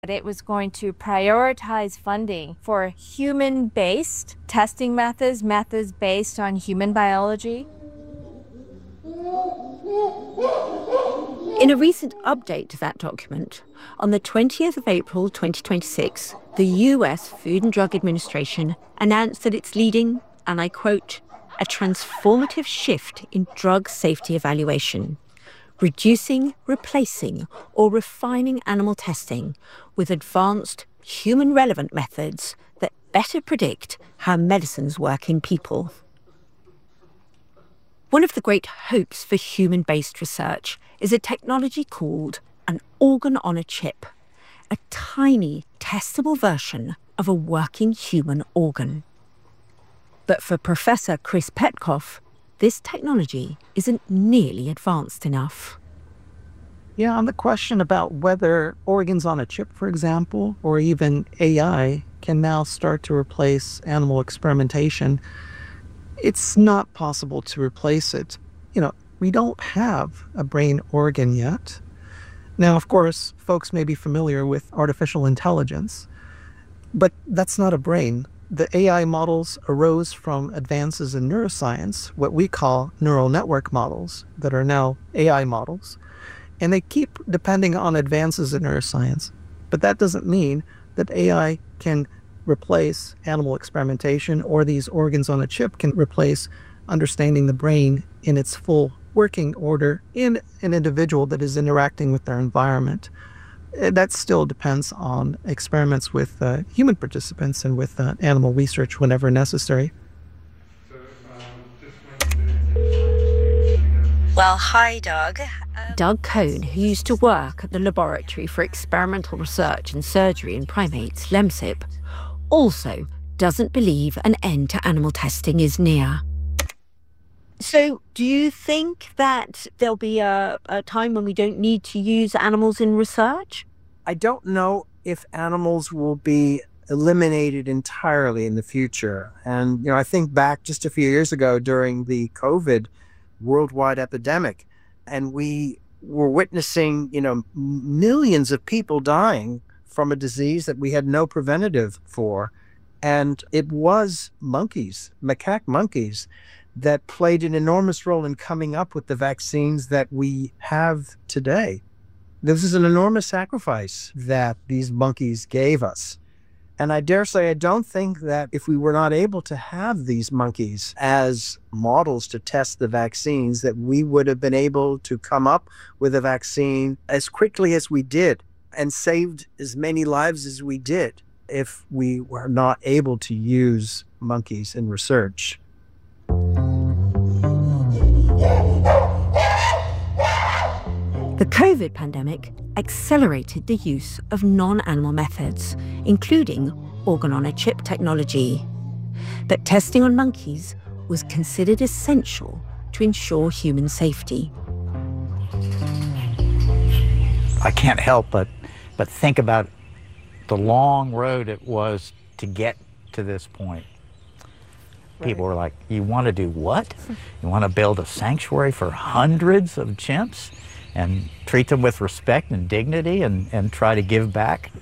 It was going to prioritize funding for human-based testing methods, methods based on human biology. In a recent update to that document, on the 20th of April 2026, the US Food and Drug Administration announced that it's leading, and I quote, a transformative shift in drug safety evaluation, reducing, replacing, or refining animal testing with advanced, human-relevant methods that better predict how medicines work in people. One of the great hopes for human-based research is a technology called an organ on a chip, a tiny, testable version of a working human organ. But for Professor Chris Petkoff, this technology isn't nearly advanced enough. Yeah, on the question about whether organs on a chip, for example, or even AI can now start to replace animal experimentation, it's not possible to replace it. We don't have a brain organ yet. Now, of course, folks may be familiar with artificial intelligence, but that's not a brain. The AI models arose from advances in neuroscience, what we call neural network models, that are now AI models. And they keep depending on advances in neuroscience. But that doesn't mean that AI can replace animal experimentation, or these organs on a chip can replace understanding the brain in its full working order in an individual that is interacting with their environment. That still depends on experiments with human participants and with animal research whenever necessary. Well, hi, Doug. Doug Cohn, who used to work at the Laboratory for Experimental Research and Surgery in Primates, LEMSIP, also doesn't believe an end to animal testing is near. So do you think that there'll be a time when we don't need to use animals in research? I don't know if animals will be eliminated entirely in the future. And, I think back just a few years ago during the COVID worldwide epidemic, and we were witnessing, millions of people dying from a disease that we had no preventative for. And it was macaque monkeys, that played an enormous role in coming up with the vaccines that we have today. This is an enormous sacrifice that these monkeys gave us. And I dare say, I don't think that if we were not able to have these monkeys as models to test the vaccines, that we would have been able to come up with a vaccine as quickly as we did and saved as many lives as we did if we were not able to use monkeys in research. The COVID pandemic accelerated the use of non-animal methods, including organ-on-a-chip technology. But testing on monkeys was considered essential to ensure human safety. I can't help but think about the long road it was to get to this point. People were like, you want to do what? You want to build a sanctuary for hundreds of chimps and treat them with respect and dignity and try to give back?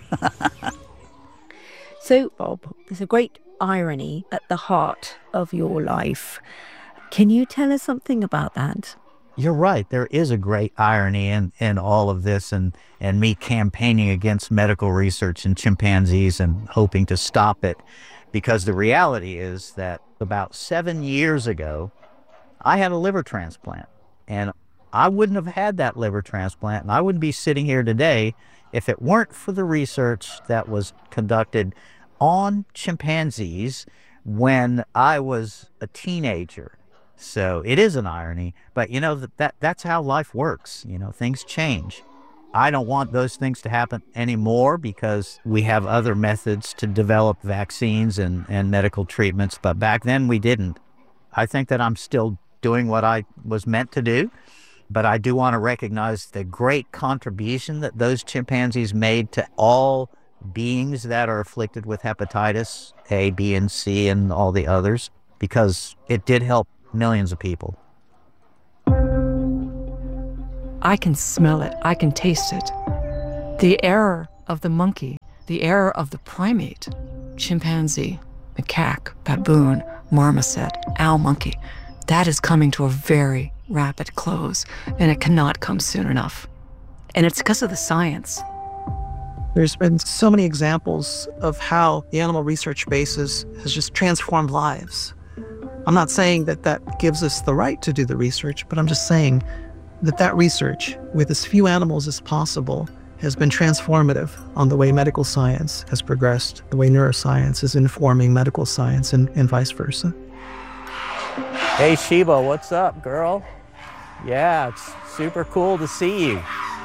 So, Bob, there's a great irony at the heart of your life. Can you tell us something about that? You're right. There is a great irony in all of this, and me campaigning against medical research in chimpanzees and hoping to stop it. Because the reality is that about 7 years ago, I had a liver transplant. And I wouldn't have had that liver transplant, and I wouldn't be sitting here today if it weren't for the research that was conducted on chimpanzees when I was a teenager. So it is an irony, but that's how life works. Things change. I don't want those things to happen anymore because we have other methods to develop vaccines and medical treatments, but back then we didn't. I think that I'm still doing what I was meant to do, but I do want to recognize the great contribution that those chimpanzees made to all beings that are afflicted with hepatitis A, B, and C, and all the others, because it did help millions of people. I can smell it. I can taste it. The air of the monkey, the era of the primate, chimpanzee, macaque, baboon, marmoset, owl monkey, that is coming to a very rapid close, and it cannot come soon enough. And it's because of the science. There's been so many examples of how the animal research basis has just transformed lives. I'm not saying that that gives us the right to do the research, but I'm just saying that that research, with as few animals as possible, has been transformative on the way medical science has progressed, the way neuroscience is informing medical science, and vice versa. Hey Sheba, what's up, girl? Yeah, it's super cool to see you.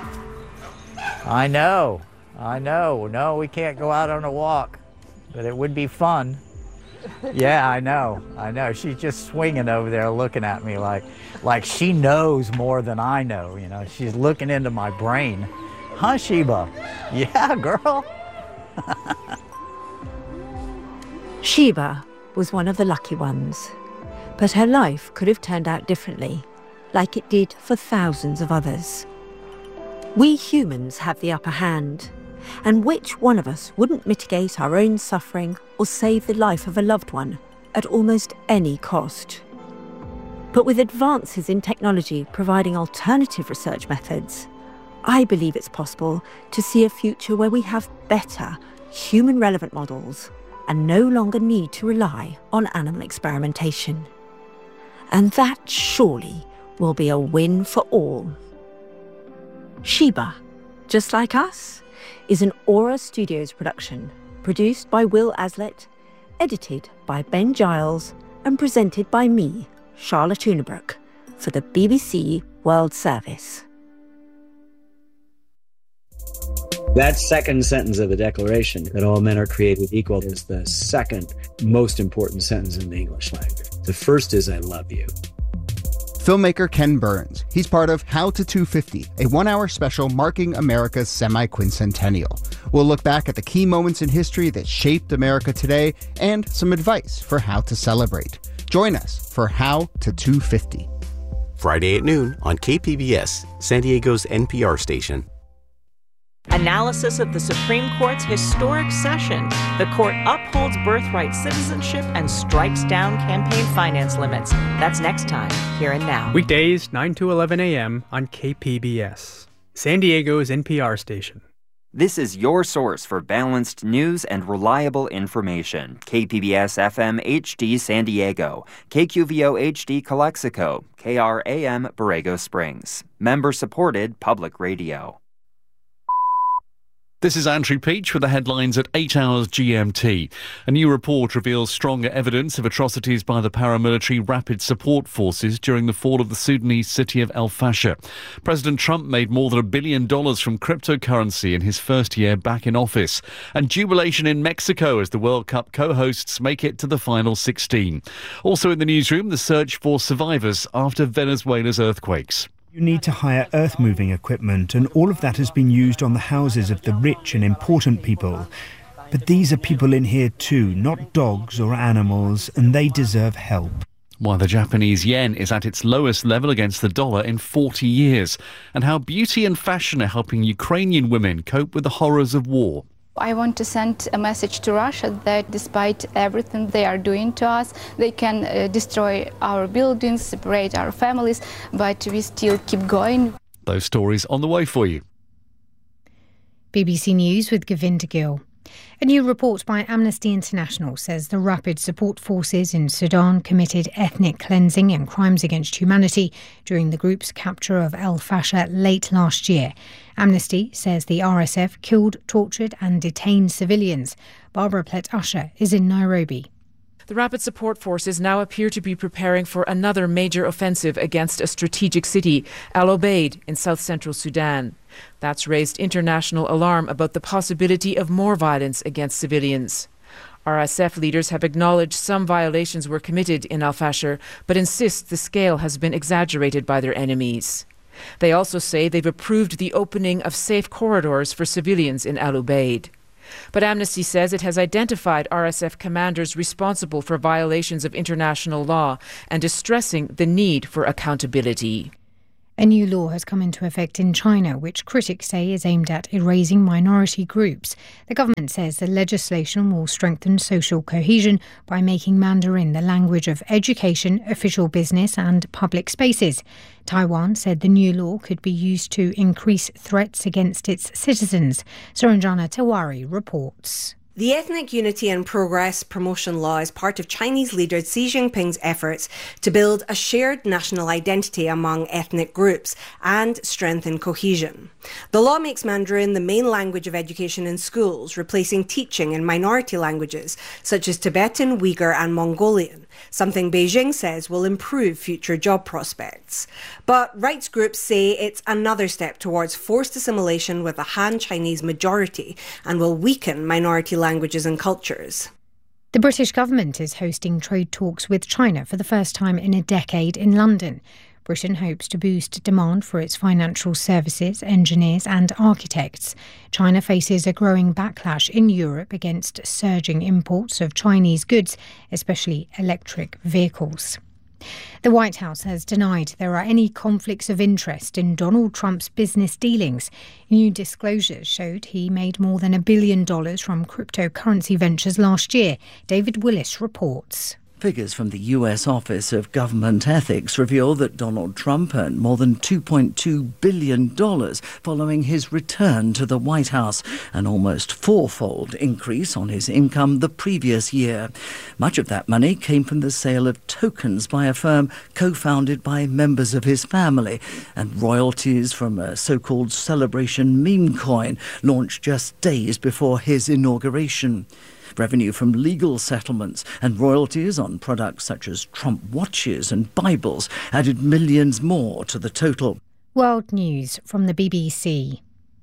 I know. No, we can't go out on a walk, but it would be fun. Yeah, I know. She's just swinging over there looking at me like she knows more than I know, you know. She's looking into my brain. Huh, Sheba? Yeah, girl. Sheba was one of the lucky ones, but her life could have turned out differently, like it did for thousands of others. We humans have the upper hand, and which one of us wouldn't mitigate our own suffering or save the life of a loved one at almost any cost? But with advances in technology providing alternative research methods, I believe it's possible to see a future where we have better, human-relevant models and no longer need to rely on animal experimentation. And that surely will be a win for all. Sheba, Just Like Us, is an Aura Studios production, produced by Will Aslett, edited by Ben Giles, and presented by me, Charlotte Unibrook, for the BBC World Service. That second sentence of the Declaration, that all men are created equal, is the second most important sentence in the English language. The first is, I love you. Filmmaker Ken Burns. He's part of How to 250, a one-hour special marking America's semi-quincentennial. We'll look back at the key moments in history that shaped America today and some advice for how to celebrate. Join us for How to 250. Friday at noon on KPBS, San Diego's NPR station. Analysis of the Supreme Court's historic session. The court upholds birthright citizenship and strikes down campaign finance limits. That's next time, Here and Now. Weekdays, 9 to 11 a.m. on KPBS, San Diego's NPR station. This is your source for balanced news and reliable information. KPBS FM HD San Diego, KQVO HD Calexico, KRAM Borrego Springs. Member-supported public radio. This is Andrew Peach with the headlines at 8 hours GMT. A new report reveals stronger evidence of atrocities by the paramilitary Rapid Support Forces during the fall of the Sudanese city of El Fasher. President Trump made more than $1 billion from cryptocurrency in his first year back in office. And jubilation in Mexico as the World Cup co-hosts make it to the final 16. Also in the newsroom, the search for survivors after Venezuela's earthquakes. You need to hire earth-moving equipment, and all of that has been used on the houses of the rich and important people. But these are people in here too, not dogs or animals, and they deserve help. While the Japanese yen is at its lowest level against the dollar in 40 years, and how beauty and fashion are helping Ukrainian women cope with the horrors of war. I want to send a message to Russia that despite everything they are doing to us, they can destroy our buildings, separate our families, but we still keep going. Those stories on the way for you. BBC News with Govinda Gill. A new report by Amnesty International says the Rapid Support Forces in Sudan committed ethnic cleansing and crimes against humanity during the group's capture of El Fasher late last year. Amnesty says the RSF killed, tortured and detained civilians. Barbara Plett-Usher is in Nairobi. The Rapid Support Forces now appear to be preparing for another major offensive against a strategic city, Al Obeid, in south-central Sudan. That's raised international alarm about the possibility of more violence against civilians. RSF leaders have acknowledged some violations were committed in Al Fasher, but insist the scale has been exaggerated by their enemies. They also say they've approved the opening of safe corridors for civilians in Al Obeid. But Amnesty says it has identified RSF commanders responsible for violations of international law and is stressing the need for accountability. A new law has come into effect in China, which critics say is aimed at erasing minority groups. The government says the legislation will strengthen social cohesion by making Mandarin the language of education, official business and public spaces. Taiwan said the new law could be used to increase threats against its citizens. Suranjana Tewari reports. The Ethnic Unity and Progress Promotion Law is part of Chinese leader Xi Jinping's efforts to build a shared national identity among ethnic groups and strengthen cohesion. The law makes Mandarin the main language of education in schools, replacing teaching in minority languages such as Tibetan, Uyghur and Mongolian, something Beijing says will improve future job prospects. But rights groups say it's another step towards forced assimilation with a Han Chinese majority and will weaken minority languages and cultures. The British government is hosting trade talks with China for the first time in a decade in London. Britain hopes to boost demand for its financial services, engineers and architects. China faces a growing backlash in Europe against surging imports of Chinese goods, especially electric vehicles. The White House has denied there are any conflicts of interest in Donald Trump's business dealings. New disclosures showed he made more than $1 billion from cryptocurrency ventures last year. David Willis reports. Figures from the US Office of Government Ethics reveal that Donald Trump earned more than $2.2 billion following his return to the White House, an almost fourfold increase on his income the previous year. Much of that money came from the sale of tokens by a firm co-founded by members of his family, and royalties from a so-called celebration meme coin launched just days before his inauguration. Revenue from legal settlements and royalties on products such as Trump watches and Bibles added millions more to the total. World News from the BBC.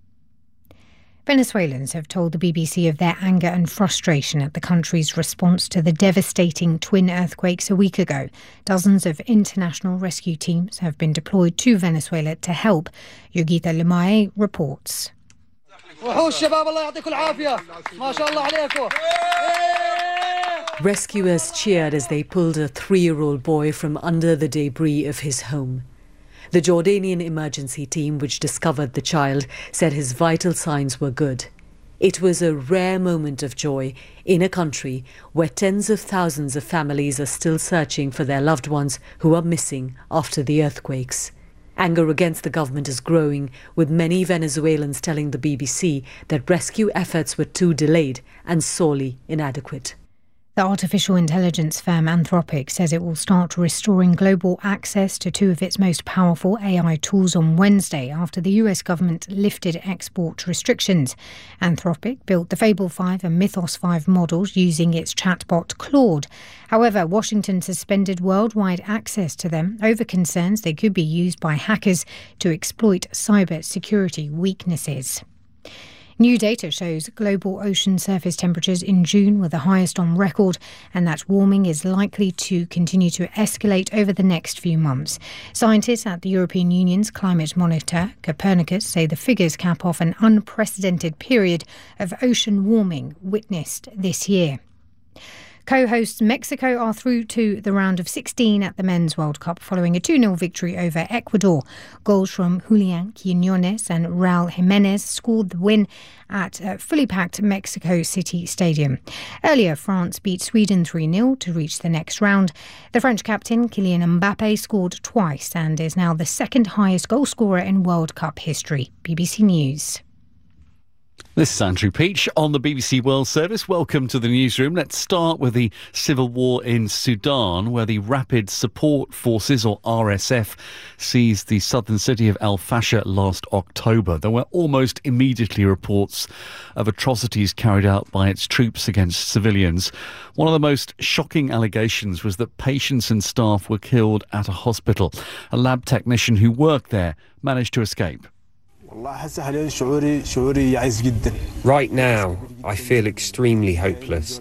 Venezuelans have told the BBC of their anger and frustration at the country's response to the devastating twin earthquakes a week ago. Dozens of international rescue teams have been deployed to Venezuela to help. Yogita Lumae reports. Rescuers cheered as they pulled a 3-year-old boy from under the debris of his home. The Jordanian emergency team, which discovered the child, said his vital signs were good. It was a rare moment of joy in a country where tens of thousands of families are still searching for their loved ones who are missing after the earthquakes. Anger against the government is growing, with many Venezuelans telling the BBC that rescue efforts were too delayed and sorely inadequate. The artificial intelligence firm Anthropic says it will start restoring global access to two of its most powerful AI tools on Wednesday after the US government lifted export restrictions. Anthropic built the Fable 5 and Mythos 5 models using its chatbot Claude. However, Washington suspended worldwide access to them over concerns they could be used by hackers to exploit cyber security weaknesses. New data shows global ocean surface temperatures in June were the highest on record, and that warming is likely to continue to escalate over the next few months. Scientists at the European Union's climate monitor, Copernicus, say the figures cap off an unprecedented period of ocean warming witnessed this year. Co-hosts Mexico are through to the round of 16 at the Men's World Cup following a 2-0 victory over Ecuador. Goals from Julian Quiñones and Raúl Jiménez scored the win at a fully packed Mexico City Stadium. Earlier, France beat Sweden 3-0 to reach the next round. The French captain Kylian Mbappe scored twice and is now the second highest goal scorer in World Cup history. BBC News. This is Andrew Peach on the BBC World Service. Welcome to the newsroom. Let's start with the civil war in Sudan, where the Rapid Support Forces, or RSF, seized the southern city of Al Fasher last October. There were almost immediately reports of atrocities carried out by its troops against civilians. One of the most shocking allegations was that patients and staff were killed at a hospital. A lab technician who worked there managed to escape. Right now, I feel extremely hopeless.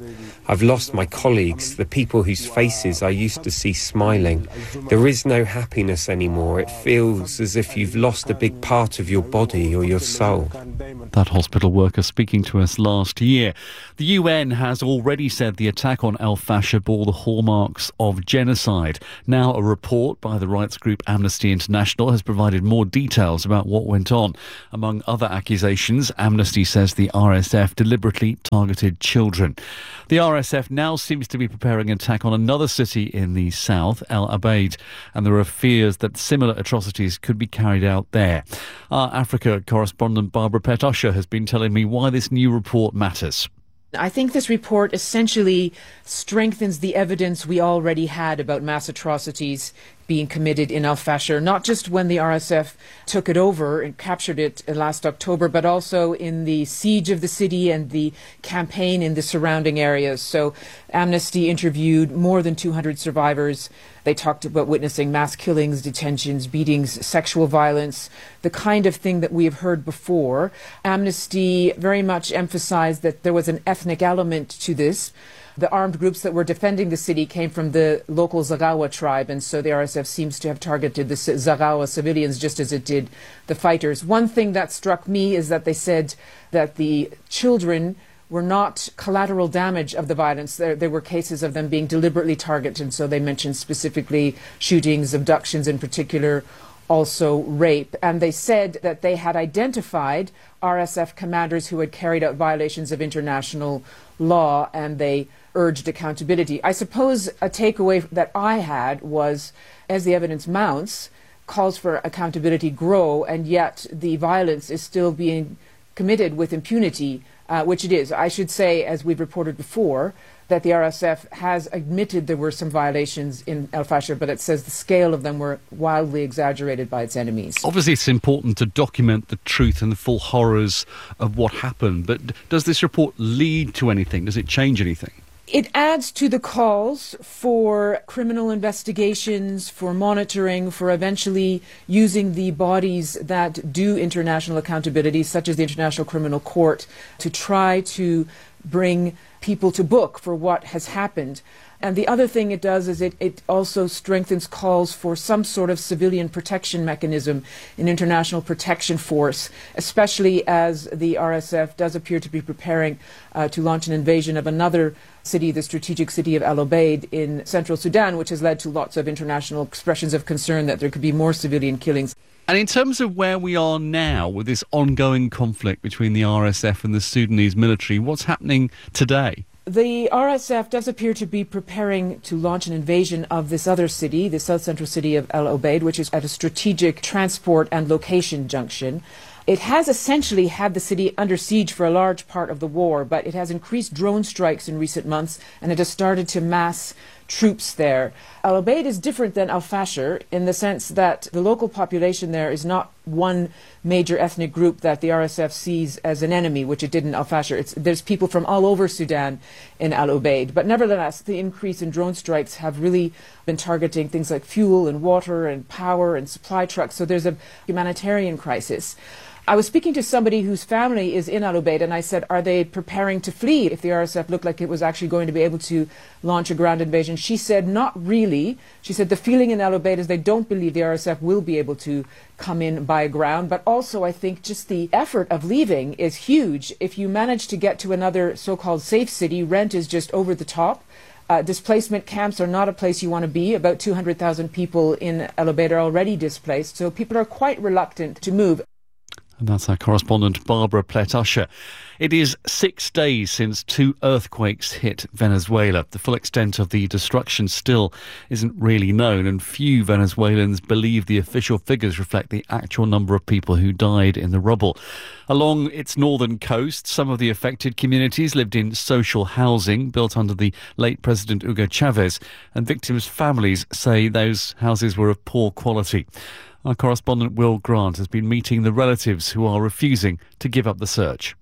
I've lost my colleagues, the people whose faces I used to see smiling. There is no happiness anymore. It feels as if you've lost a big part of your body or your soul. That hospital worker speaking to us last year. The UN has already said the attack on Al-Fasher bore the hallmarks of genocide. Now a report by the rights group Amnesty International has provided more details about what went on. Among other accusations, Amnesty says the RSF deliberately targeted children. The RSF now seems to be preparing an attack on another city in the south, El Obeid, and there are fears that similar atrocities could be carried out there. Our Africa correspondent Barbara Petosha has been telling me why this new report matters. I think this report essentially strengthens the evidence we already had about mass atrocities being committed in Al-Fasher, not just when the RSF took it over and captured it last October, but also in the siege of the city and the campaign in the surrounding areas. So Amnesty interviewed more than 200 survivors. They talked about witnessing mass killings, detentions, beatings, sexual violence, the kind of thing that we have heard before. Amnesty very much emphasized that there was an ethnic element to this. The armed groups that were defending the city came from the local Zaghawa tribe, and so the RSF seems to have targeted the Zaghawa civilians just as it did the fighters. One thing that struck me is that they said that the children were not collateral damage of the violence. There were cases of them being deliberately targeted, and so they mentioned specifically shootings, abductions in particular, also rape. And they said that they had identified RSF commanders who had carried out violations of international law, and they urged accountability. I suppose a takeaway that I had was, as the evidence mounts, calls for accountability grow, and yet the violence is still being committed with impunity, which it is. I should say, as we've reported before, that the RSF has admitted there were some violations in Al-Fasher, but it says the scale of them were wildly exaggerated by its enemies. Obviously, it's important to document the truth and the full horrors of what happened, but does this report lead to anything? Does it change anything? It adds to the calls for criminal investigations, for monitoring, for eventually using the bodies that do international accountability, such as the International Criminal Court, to try to bring people to book for what has happened. And the other thing it does is it also strengthens calls for some sort of civilian protection mechanism, an international protection force, especially as the RSF does appear to be preparing to launch an invasion of another city, the strategic city of Al Obeid in central Sudan, which has led to lots of international expressions of concern that there could be more civilian killings. And in terms of where we are now with this ongoing conflict between the RSF and the Sudanese military, what's happening today? The RSF does appear to be preparing to launch an invasion of this other city, the south central city of Al Obeid, which is at a strategic transport and location junction. It has essentially had the city under siege for a large part of the war, but it has increased drone strikes in recent months, and it has started to mass troops there. Al Obeid is different than Al-Fasher in the sense that the local population there is not one major ethnic group that the RSF sees as an enemy, which it did in Al-Fasher. There's people from all over Sudan in Al Obeid. But nevertheless, the increase in drone strikes have really been targeting things like fuel and water and power and supply trucks. So there's a humanitarian crisis. I was speaking to somebody whose family is in Al Obeid, and I said, are they preparing to flee if the RSF looked like it was actually going to be able to launch a ground invasion? She said, not really. She said the feeling in Al Obeid is they don't believe the RSF will be able to come in by ground, but also I think just the effort of leaving is huge. If you manage to get to another so-called safe city, rent is just over the top. Displacement camps are not a place you want to be. About 200,000 people in Al Obeid are already displaced, so people are quite reluctant to move. And that's our correspondent Barbara Petosha. It is 6 days since 2 earthquakes hit Venezuela. The full extent of the destruction still isn't really known, and few Venezuelans believe the official figures reflect the actual number of people who died in the rubble. Along its northern coast, some of the affected communities lived in social housing built under the late President Hugo Chavez, and victims' families say those houses were of poor quality. Our correspondent Will Grant has been meeting the relatives who are refusing to give up the search.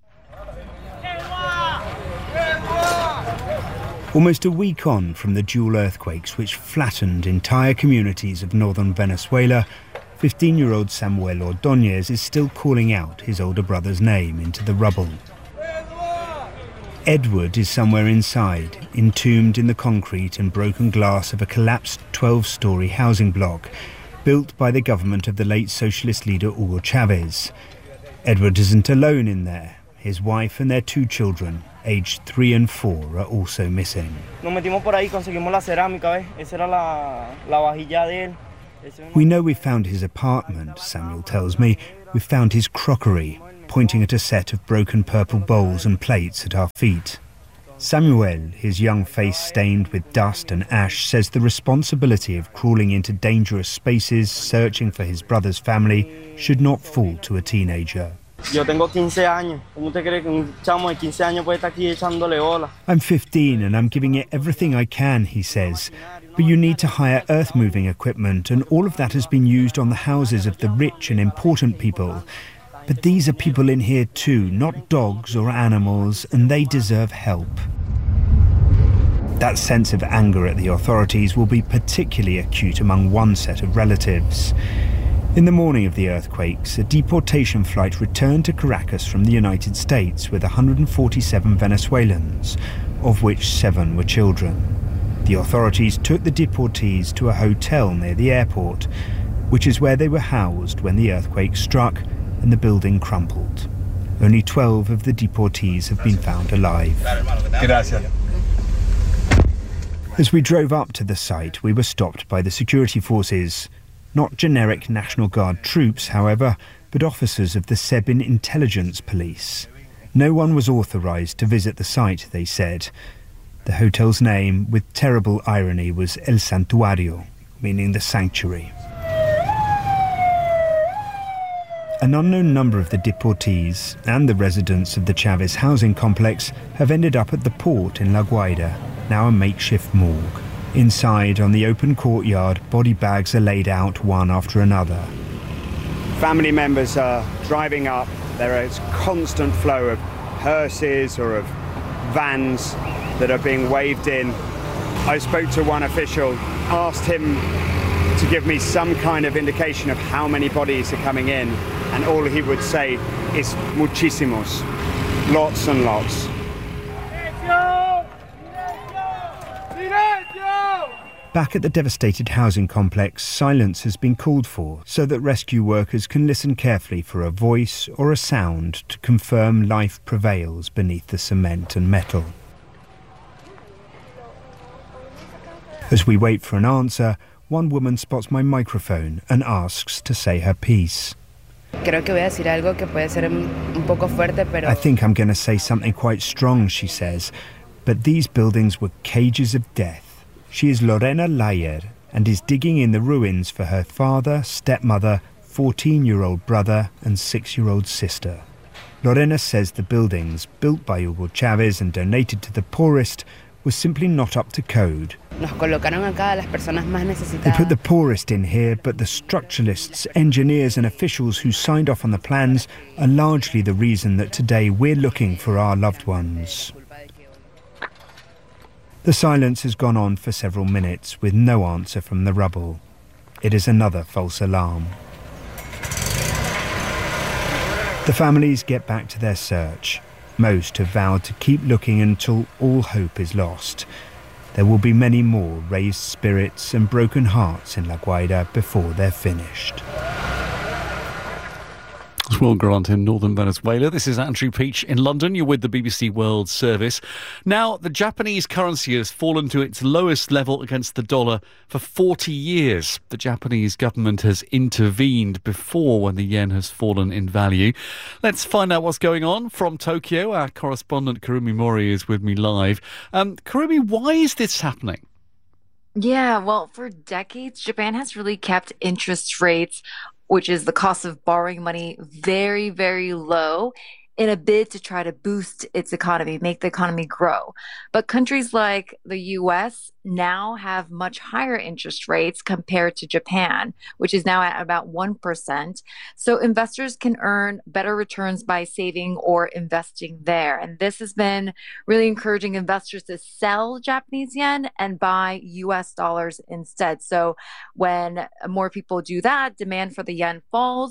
Almost a week on from the dual earthquakes which flattened entire communities of northern Venezuela, 15-year-old Samuel Ordóñez is still calling out his older brother's name into the rubble. Edward is somewhere inside, entombed in the concrete and broken glass of a collapsed 12-storey housing block built by the government of the late socialist leader Hugo Chavez. Edward isn't alone in there. His wife and their 2 children, aged 3 and 4, are also missing. We know we found his apartment, Samuel tells me. We found his crockery, pointing at a set of broken purple bowls and plates at our feet. Samuel, his young face stained with dust and ash, says the responsibility of crawling into dangerous spaces, searching for his brother's family, should not fall to a teenager. I'm 15 and I'm giving it everything I can, he says. But you need to hire earth-moving equipment, and all of that has been used on the houses of the rich and important people. But these are people in here too, not dogs or animals, and they deserve help. That sense of anger at the authorities will be particularly acute among one set of relatives. In the morning of the earthquakes, a deportation flight returned to Caracas from the United States with 147 Venezuelans, of which 7 were children. The authorities took the deportees to a hotel near the airport, which is where they were housed when the earthquake struck and the building crumpled. Only 12 of the deportees have been found alive. As we drove up to the site, we were stopped by the security forces. Not generic National Guard troops, however, but officers of the Sebin Intelligence Police. No one was authorized to visit the site, they said. The hotel's name, with terrible irony, was El Santuario, meaning the sanctuary. An unknown number of the deportees and the residents of the Chavez housing complex have ended up at the port in La Guaira, now a makeshift morgue. Inside, on the open courtyard, body bags are laid out one after another. Family members are driving up. There is constant flow of hearses or of vans that are being waved in. I spoke to one official, asked him to give me some kind of indication of how many bodies are coming in, and all he would say is muchísimos, lots and lots. Back at the devastated housing complex, silence has been called for so that rescue workers can listen carefully for a voice or a sound to confirm life prevails beneath the cement and metal. As we wait for an answer, one woman spots my microphone and asks to say her piece. I think I'm going to say something quite strong, she says, but these buildings were cages of death. She is Lorena Layer and is digging in the ruins for her father, stepmother, 14-year-old brother and 6-year-old sister. Lorena says the buildings, built by Hugo Chavez and donated to the poorest, were simply not up to code. They put the poorest in here, but the structuralists, engineers and officials who signed off on the plans are largely the reason that today we're looking for our loved ones. The silence has gone on for several minutes with no answer from the rubble. It is another false alarm. The families get back to their search. Most have vowed to keep looking until all hope is lost. There will be many more raised spirits and broken hearts in La Guaira before they're finished. Well, Grant in northern Venezuela. This is Andrew Peach in London. You're with the BBC World Service. Now, the Japanese currency has fallen to its lowest level against the dollar for 40 years. The Japanese government has intervened before when the yen has fallen in value. Let's find out what's going on from Tokyo. Our correspondent Kurumi Mori is with me live. Kurumi, why is this happening? Yeah, well, for decades, Japan has really kept interest rates, which is the cost of borrowing money, very, very low in a bid to try to boost its economy, make the economy grow. But countries like the US now have much higher interest rates compared to Japan, which is now at about 1%. So investors can earn better returns by saving or investing there. And this has been really encouraging investors to sell Japanese yen and buy US dollars instead. So when more people do that, demand for the yen falls,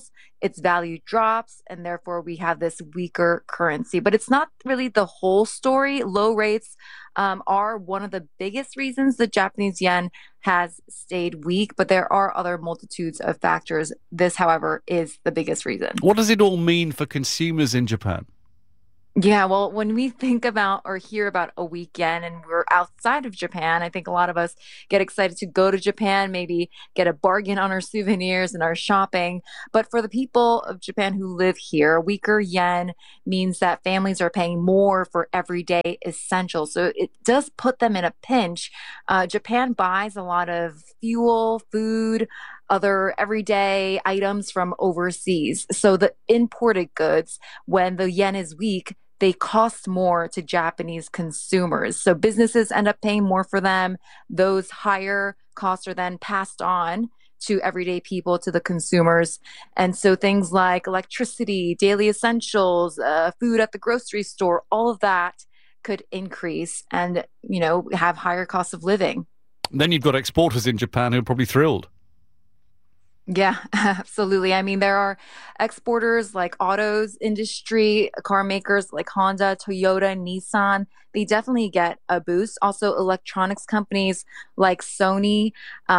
its value drops, and therefore we have this weaker currency. But it's not really the whole story. Low rates are one of the biggest reasons the Japanese yen has stayed weak, but there are other multitudes of factors. This, however, is the biggest reason. What does it all mean for consumers in Japan? Yeah, well, when we think about or hear about a weak yen and we're outside of Japan, I think a lot of us get excited to go to Japan, maybe get a bargain on our souvenirs and our shopping. But for the people of Japan who live here, weaker yen means that families are paying more for everyday essentials. So it does put them in a pinch. Japan buys a lot of fuel, food, other everyday items from overseas. So the imported goods, when the yen is weak, they cost more to Japanese consumers. So businesses end up paying more for them. Those higher costs are then passed on to everyday people, to the consumers. And so things like electricity, daily essentials, food at the grocery store, all of that could increase and, have higher costs of living. Then you've got exporters in Japan who are probably thrilled. Yeah, absolutely. I mean, there are exporters like autos industry, car makers like Honda, Toyota, Nissan. They definitely get a boost. Also, electronics companies like Sony.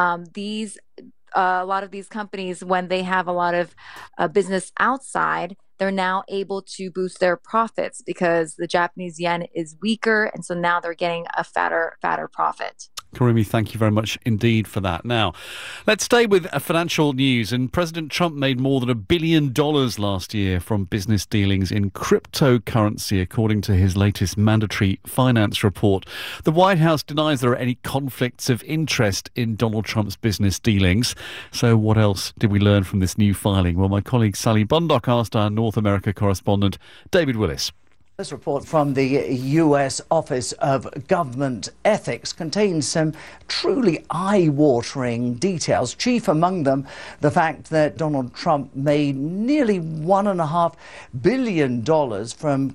A lot of these companies, when they have a lot of business outside, they're now able to boost their profits because the Japanese yen is weaker. And so now they're getting a fatter profit. Karimi, thank you very much indeed for that. Now, let's stay with financial news. And President Trump made more than $1 billion last year from business dealings in cryptocurrency, according to his latest mandatory finance report. The White House denies there are any conflicts of interest in Donald Trump's business dealings. So what else did we learn from this new filing? Well, my colleague Sally Bundock asked our North America correspondent, David Willis. This report from the U.S. Office of Government Ethics contains some truly eye-watering details, chief among them the fact that Donald Trump made nearly $1.5 billion from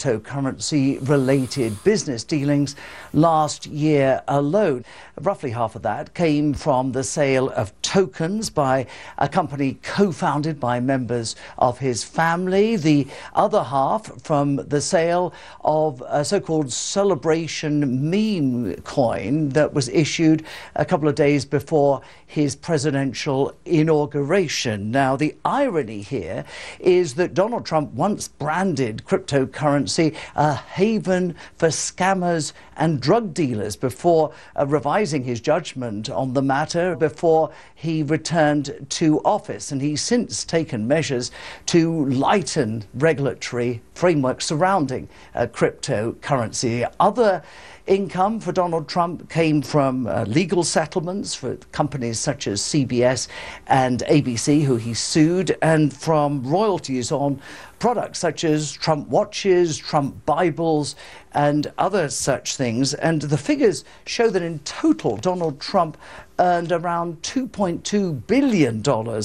cryptocurrency-related business dealings last year alone. Roughly half of that came from the sale of tokens by a company co-founded by members of his family. The other half from the sale of a so-called celebration meme coin that was issued a couple of days before his presidential inauguration. Now, the irony here is that Donald Trump once branded cryptocurrency a haven for scammers and drug dealers before revising his judgment on the matter before he returned to office. And he's since taken measures to lighten regulatory framework surrounding cryptocurrency. Other income for Donald Trump came from legal settlements for companies such as CBS and ABC, who he sued, and from royalties on products such as Trump watches, Trump Bibles, and other such things. And the figures show that in total, Donald Trump earned around $2.2 billion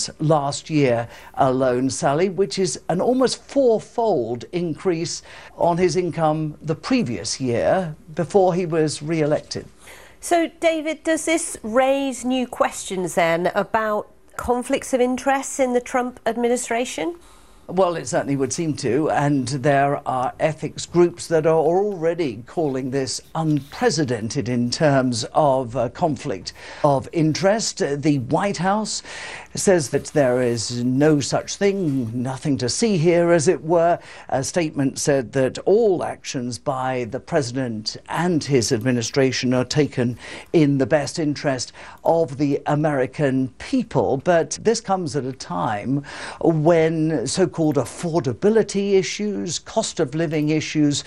last year alone, Sally, which is an almost fourfold increase on his income the previous year before he was re-elected. So, David, does this raise new questions then about conflicts of interest in the Trump administration? Well, it certainly would seem to, and there are ethics groups that are already calling this unprecedented in terms of conflict of interest. The White House says that there is no such thing, nothing to see here, as it were. A statement said that all actions by the president and his administration are taken in the best interest of the American people. But this comes at a time when so-called affordability issues, cost of living issues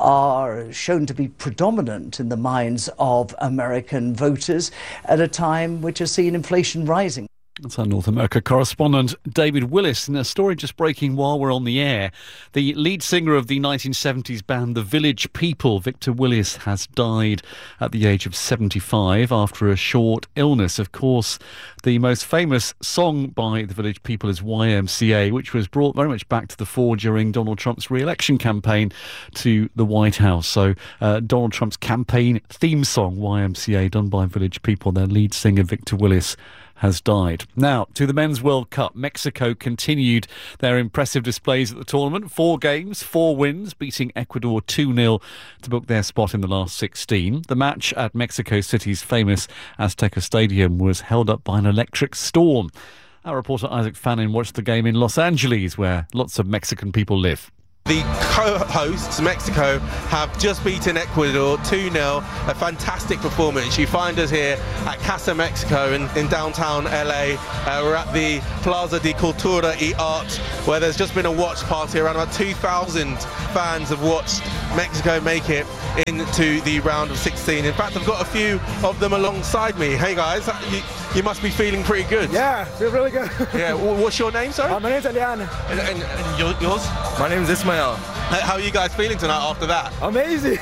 are shown to be predominant in the minds of American voters at a time which has seen inflation rising. That's our North America correspondent, David Willis. And a story just breaking while we're on the air. The lead singer of the 1970s band The Village People, Victor Willis, has died at the age of 75 after a short illness. Of course, the most famous song by The Village People is YMCA, which was brought very much back to the fore during Donald Trump's re-election campaign to the White House. So Donald Trump's campaign theme song, YMCA, done by Village People, their lead singer, Victor Willis, has died. Now, to the Men's World Cup. Mexico continued their impressive displays at the tournament. 4 games, 4 wins, beating Ecuador 2-0 to book their spot in the last 16. The match at Mexico City's famous Azteca Stadium was held up by an electric storm. Our reporter Isaac Fannin watched the game in Los Angeles, where lots of Mexican people live. The co-hosts, Mexico, have just beaten Ecuador 2-0. A fantastic performance. You find us here at Casa Mexico in downtown LA. We're at the Plaza de Cultura y Art, where there's just been a watch party. Around about 2,000 fans have watched Mexico make it into the round of 16. In fact, I've got a few of them alongside me. Hey guys, you must be feeling pretty good. Yeah, feel really good. Yeah, what's your name, sorry? My name's Elian. And yours? My name's Ismail. How are you guys feeling tonight after that? Amazing.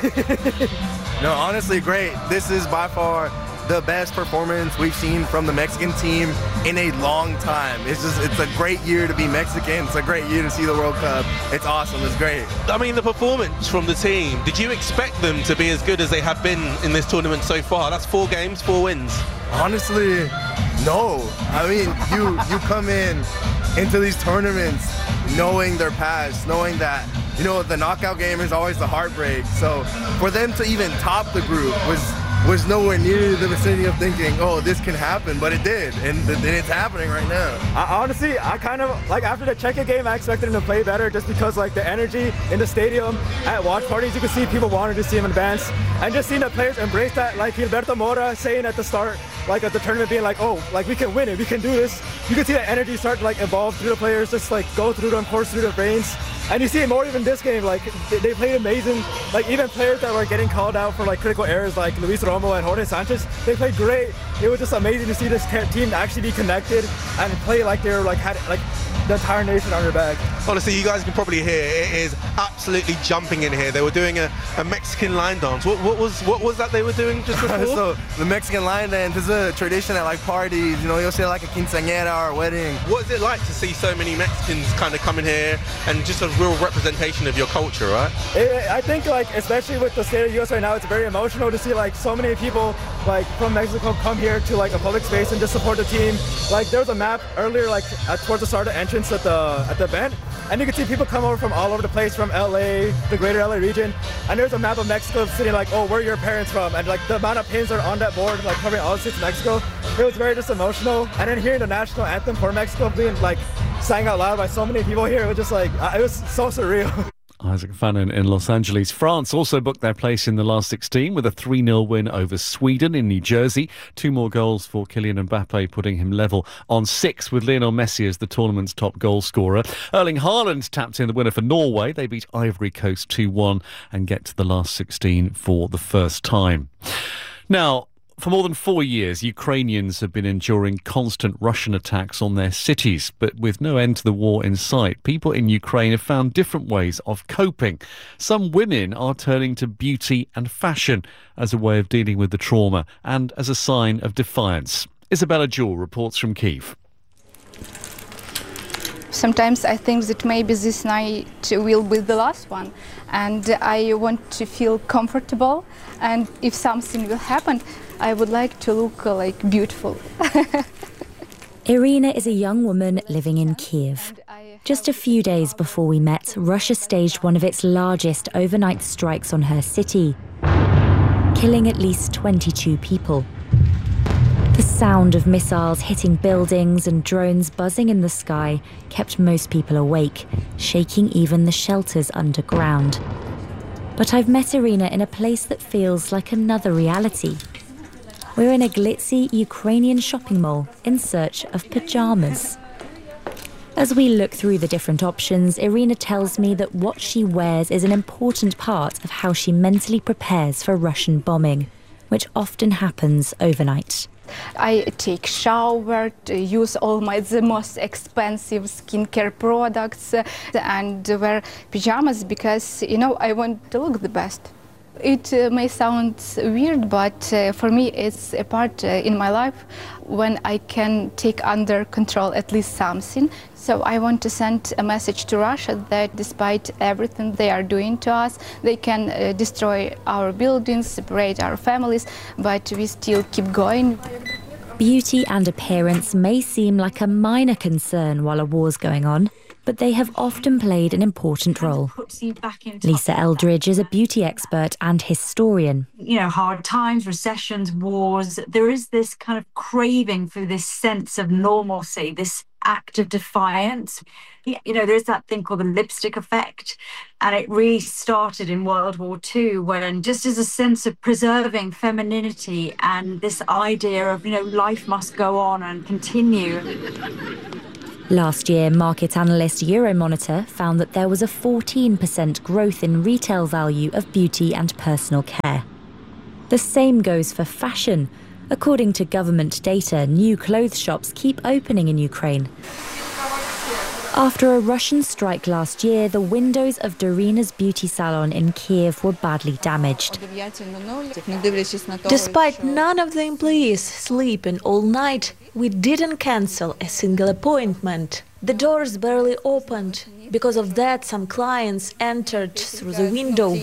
No, honestly, great. This is by far the best performance we've seen from the Mexican team in a long time. It's a great year to be Mexican. It's a great year to see the World Cup. It's awesome. It's great. I mean, the performance from the team, did you expect them to be as good as they have been in this tournament so far? That's 4 games, 4 wins. Honestly, no. I mean, you come into these tournaments knowing their past, knowing that, you know, the knockout game is always the heartbreak. So for them to even top the group was nowhere near the vicinity of thinking, oh, this can happen, but it did, and it's happening right now. Honestly, I kind of, like, after the Czechia game, I expected him to play better just because, like, the energy in the stadium at watch parties, you could see people wanted to see him advance, and just seeing the players embrace that, like Gilberto Mora saying at the start, like, at the tournament, being like, oh, like, we can win it, we can do this. You can see that energy start to, like, evolve through the players, just, like, go through them, course through their brains. And you see it more even this game, like, they played amazing. Like, even players that were getting called out for, like, critical errors, like Luis Romo and Jorge Sanchez, they played great. It was just amazing to see this team actually be connected and play like they were, like, had, like, the entire nation on their back. Honestly, you guys can probably hear it is absolutely jumping in here. They were doing a Mexican line dance. What was that they were doing just before? So the Mexican line dance is a tradition at, like, parties. You know, you'll see, like, a quinceañera or a wedding. What is it like to see so many Mexicans kind of come in here and just a real representation of your culture, right? I think, like, especially with the state of the U.S. right now, it's very emotional to see, like, so many people, like, from Mexico come here to, like, a public space and just support the team. Like, there was a map earlier, like, towards the start of the entrance at the event, and you could see people come over from all over the place, from LA, the greater LA region, and there's a map of Mexico sitting like, oh, where are your parents from? And, like, the amount of pins that are on that board, like, covering all the states of Mexico, it was very just emotional. And then hearing the national anthem for Mexico being, like, sang out loud by so many people here, it was just, like, it was so surreal. Isaac Fannin in Los Angeles. France also booked their place in the last 16 with a 3-0 win over Sweden in New Jersey. 2 more goals for Kylian Mbappe, putting him level on 6 with Lionel Messi as the tournament's top goal scorer. Erling Haaland tapped in the winner for Norway. They beat Ivory Coast 2-1 and get to the last 16 for the first time. Now, for more than 4 years, Ukrainians have been enduring constant Russian attacks on their cities. But with no end to the war in sight, people in Ukraine have found different ways of coping. Some women are turning to beauty and fashion as a way of dealing with the trauma and as a sign of defiance. Isabella Jewell reports from Kyiv. Sometimes I think that maybe this night will be the last one, and I want to feel comfortable, and if something will happen, I would like to look like beautiful. Irina is a young woman living in Kyiv. Just a few days before we met, Russia staged one of its largest overnight strikes on her city, killing at least 22 people. The sound of missiles hitting buildings and drones buzzing in the sky kept most people awake, shaking even the shelters underground. But I've met Irina in a place that feels like another reality. We're in a glitzy Ukrainian shopping mall in search of pajamas. As we look through the different options, Irina tells me that what she wears is an important part of how she mentally prepares for Russian bombing, which often happens overnight. I take shower, use all the most expensive skincare products, and wear pajamas because, you know, I want to look the best. It may sound weird, but for me it's a part in my life when I can take under control at least something. So I want to send a message to Russia that despite everything they are doing to us, they can destroy our buildings, separate our families, but we still keep going. Beauty and appearance may seem like a minor concern while a war's going on, but they have often played an important role. Lisa Eldridge is a beauty expert and historian. You know, hard times, recessions, wars, there is this kind of craving for this sense of normalcy, this act of defiance. You know, there's that thing called the lipstick effect, and it really started in World War II when, just as a sense of preserving femininity and this idea of, you know, life must go on and continue. Last year, market analyst Euromonitor found that there was a 14% growth in retail value of beauty and personal care. The same goes for fashion. According to government data, new clothes shops keep opening in Ukraine. After a Russian strike last year, the windows of Dorina's beauty salon in Kiev were badly damaged. Despite none of the employees sleeping all night, we didn't cancel a single appointment. The doors barely opened. Because of that, some clients entered through the window.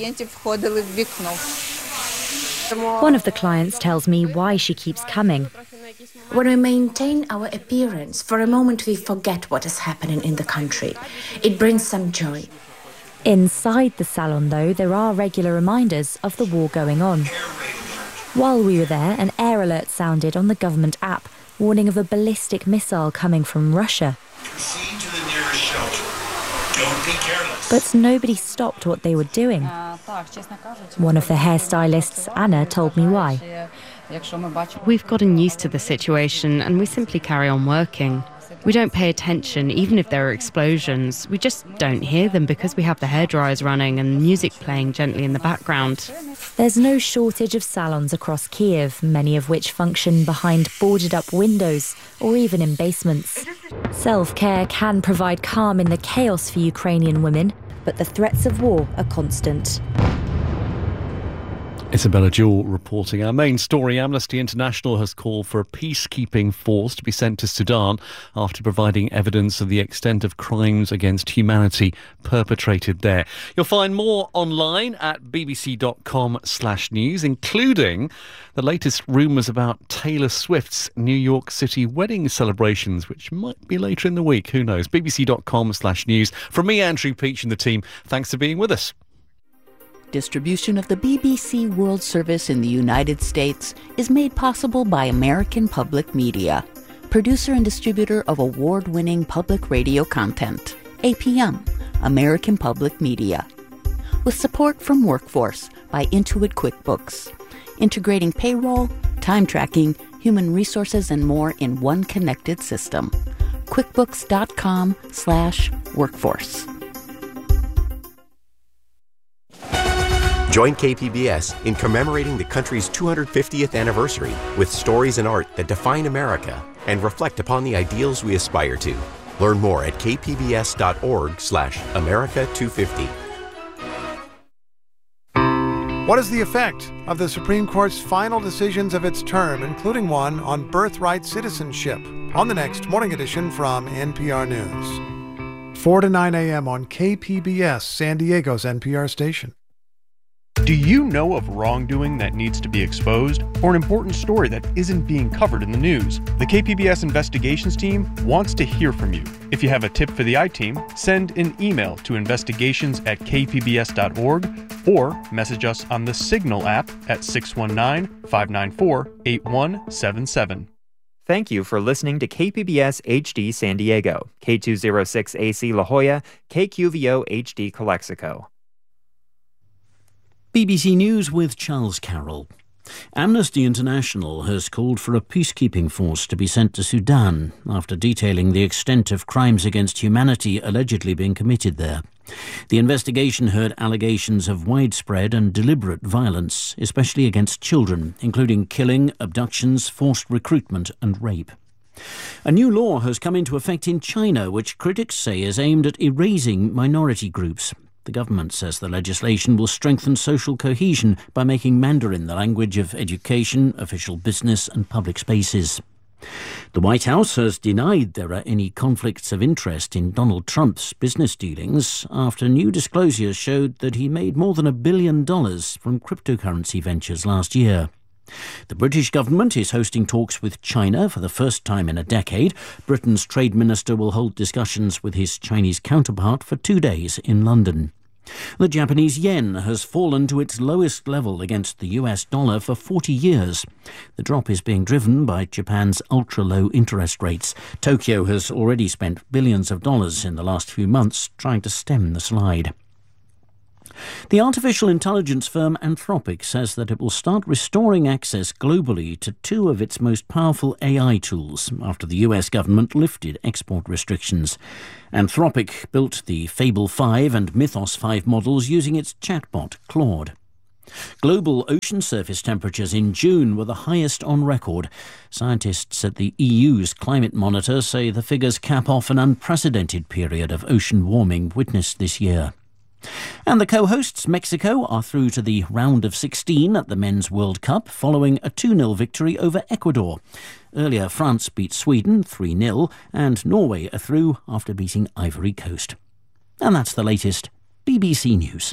One of the clients tells me why she keeps coming. When we maintain our appearance, for a moment we forget what is happening in the country. It brings some joy. Inside the salon, though, there are regular reminders of the war going on. While we were there, an air alert sounded on the government app, warning of a ballistic missile coming from Russia. Proceed to the nearest shelter. Don't be careless. But nobody stopped what they were doing. One of the hairstylists, Anna, told me why. We've gotten used to the situation and we simply carry on working. We don't pay attention even if there are explosions. We just don't hear them because we have the hairdryers running and music playing gently in the background. There's no shortage of salons across Kiev, many of which function behind boarded-up windows or even in basements. Self-care can provide calm in the chaos for Ukrainian women, but the threats of war are constant. Isabella Jewell reporting. Our main story, Amnesty International has called for a peacekeeping force to be sent to Sudan after providing evidence of the extent of crimes against humanity perpetrated there. You'll find more online at bbc.com/news, including the latest rumours about Taylor Swift's New York City wedding celebrations, which might be later in the week. Who knows? bbc.com/news. From me, Andrew Peach, and the team, thanks for being with us. Distribution of the BBC World Service in the United States is made possible by American Public Media, producer and distributor of award-winning public radio content. APM, American Public Media. With support from Workforce by Intuit QuickBooks, integrating payroll, time tracking, human resources, and more in one connected system. QuickBooks.com/workforce. Join KPBS in commemorating the country's 250th anniversary with stories and art that define America and reflect upon the ideals we aspire to. Learn more at kpbs.org/America250. What is the effect of the Supreme Court's final decisions of its term, including one on birthright citizenship? On the next Morning Edition from NPR News. 4 to 9 a.m. on KPBS, San Diego's NPR station. Do you know of wrongdoing that needs to be exposed, or an important story that isn't being covered in the news? The KPBS investigations team wants to hear from you. If you have a tip for the I-Team, send an email to investigations@kpbs.org or message us on the Signal app at 619-594-8177. Thank you for listening to KPBS HD San Diego, K206 AC La Jolla, KQVO HD Calexico. BBC News with Charles Carroll. Amnesty International has called for a peacekeeping force to be sent to Sudan after detailing the extent of crimes against humanity allegedly being committed there. The investigation heard allegations of widespread and deliberate violence, especially against children, including killing, abductions, forced recruitment and rape. A new law has come into effect in China, which critics say is aimed at erasing minority groups. The government says the legislation will strengthen social cohesion by making Mandarin the language of education, official business and public spaces. The White House has denied there are any conflicts of interest in Donald Trump's business dealings after new disclosures showed that he made more than $1 billion from cryptocurrency ventures last year. The British government is hosting talks with China for the first time in a decade. Britain's trade minister will hold discussions with his Chinese counterpart for 2 days in London. The Japanese yen has fallen to its lowest level against the US dollar for 40 years. The drop is being driven by Japan's ultra-low interest rates. Tokyo has already spent billions of dollars in the last few months trying to stem the slide. The artificial intelligence firm Anthropic says that it will start restoring access globally to 2 of its most powerful AI tools after the US government lifted export restrictions. Anthropic built the Fable 5 and Mythos 5 models using its chatbot, Claude. Global ocean surface temperatures in June were the highest on record. Scientists at the EU's Climate Monitor say the figures cap off an unprecedented period of ocean warming witnessed this year. And the co-hosts, Mexico, are through to the round of 16 at the Men's World Cup following a 2-0 victory over Ecuador. Earlier, France beat Sweden 3-0 and Norway are through after beating Ivory Coast. And that's the latest BBC News.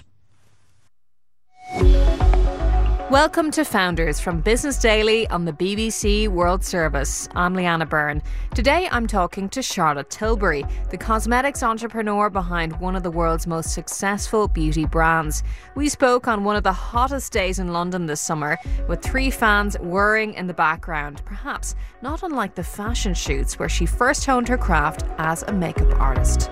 Welcome to Founders from Business Daily on the BBC World Service. I'm Leanna Byrne. Today I'm talking to Charlotte Tilbury, the cosmetics entrepreneur behind one of the world's most successful beauty brands. We spoke on one of the hottest days in London this summer, with 3 fans whirring in the background, perhaps not unlike the fashion shoots where she first honed her craft as a makeup artist.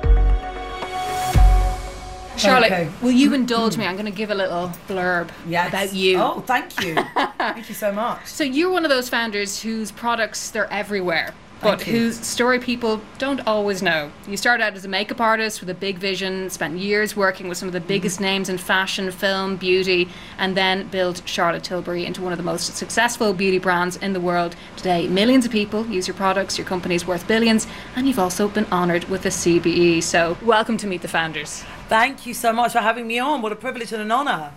Charlotte, will you indulge me? I'm going to give a little blurb about you. Oh, thank you. Thank you so much. So you're one of those founders whose products, they're everywhere, but whose story people don't always know. You started out as a makeup artist with a big vision, spent years working with some of the biggest names in fashion, film, beauty, and then built Charlotte Tilbury into one of the most successful beauty brands in the world. Today, millions of people use your products, your company's worth billions, and you've also been honoured with a CBE. So welcome to Meet the Founders. Thank you so much for having me on. What a privilege and an honour.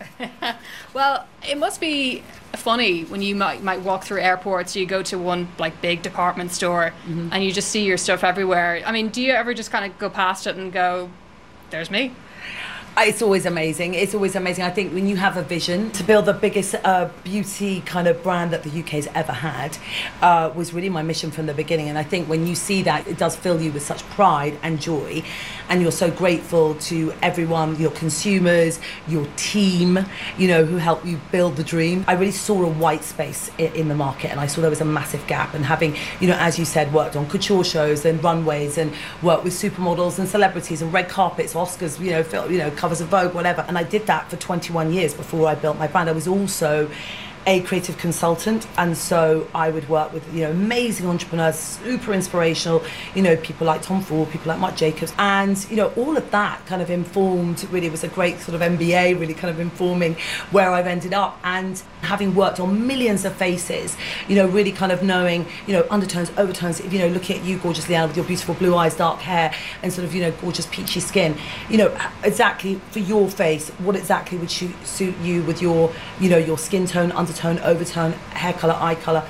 Well, it must be funny when you might walk through airports, you go to one like big department store and you just see your stuff everywhere. I mean, do you ever just kind of go past it and go, there's me? It's always amazing. It's always amazing. I think when you have a vision to build the biggest beauty kind of brand that the UK's ever had was really my mission from the beginning. And I think when you see that, it does fill you with such pride and joy. And you're so grateful to everyone, your consumers, your team, you know, who helped you build the dream. I really saw a white space in the market, and I saw there was a massive gap. And having, you know, as you said, worked on couture shows and runways and worked with supermodels and celebrities and red carpets, Oscars, you know, covers of Vogue, whatever. And I did that for 21 years before I built my brand. I was also a creative consultant, and so I would work with, you know, amazing entrepreneurs, super inspirational, you know, people like Tom Ford, people like Marc Jacobs, and, you know, all of that kind of informed, really was a great sort of MBA, really kind of informing where I've ended up. And having worked on millions of faces, you know, really kind of knowing, you know, undertones, overtones, you know, looking at you, gorgeous Leanna, with your beautiful blue eyes, dark hair, and sort of, you know, gorgeous peachy skin, you know, exactly for your face, what exactly would suit you with your, you know, your skin tone, undertone, overtone, hair colour, eye colour.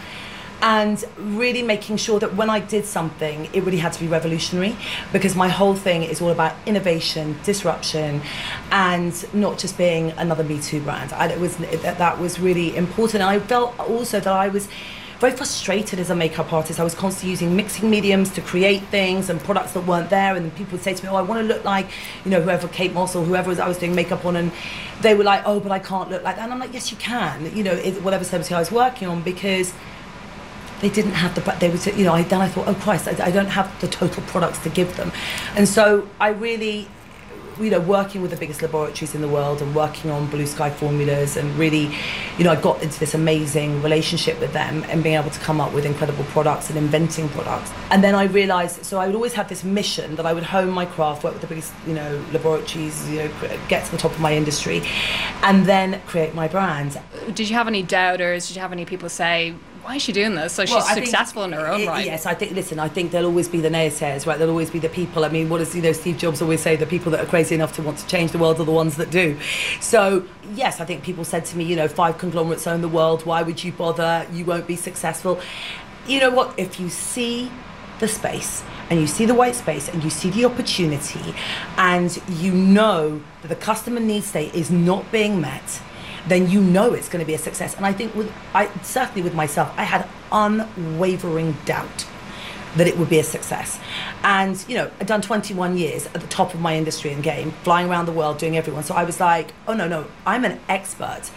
And really making sure that when I did something, it really had to be revolutionary, because my whole thing is all about innovation, disruption, and not just being another Me Too brand. That was really important. And I felt also that I was very frustrated as a makeup artist. I was constantly using mixing mediums to create things and products that weren't there, and then people would say to me, oh, I want to look like, you know, whoever, Kate Moss or whoever I was doing makeup on, and they were like, oh, but I can't look like that. And I'm like, yes, you can, you know, whatever celebrity I was working on, because they didn't have they would say, you know, then I thought, oh Christ, I don't have the total products to give them. And so I really, you know, working with the biggest laboratories in the world and working on blue sky formulas, and really, you know, I got into this amazing relationship with them and being able to come up with incredible products and inventing products. And then I realised, so I would always have this mission that I would hone my craft, work with the biggest, you know, laboratories, you know, get to the top of my industry, and then create my brand. Did you have any doubters? Did you have any people say, why is she doing this? So she's successful in her own right. Yes, I think there'll always be the naysayers, right? There'll always be the people. I mean, what does, you know, Steve Jobs always say? The people that are crazy enough to want to change the world are the ones that do. So, yes, I think people said to me, you know, 5 conglomerates own the world. Why would you bother? You won't be successful. You know what? If you see the space, and you see the white space, and you see the opportunity, and you know that the customer need state is not being met, then you know it's going to be a success. And I think certainly with myself, I had unwavering doubt that it would be a success. And, you know, I'd done 21 years at the top of my industry and game, flying around the world, doing everyone. So I was like, oh, no, I'm an expert.